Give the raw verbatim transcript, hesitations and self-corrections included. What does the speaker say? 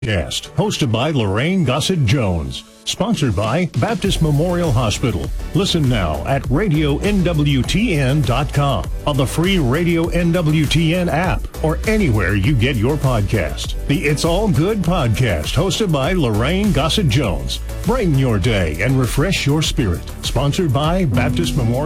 Podcast, hosted by Lorraine Gossett Jones. Sponsored by Baptist Memorial Hospital. Listen now at radio N W T N dot com, on the free Radio N W T N app, or anywhere you get your podcast. The It's All Good podcast, hosted by Lorraine Gossett Jones. Brighten your day and refresh your spirit. Sponsored by Baptist Memorial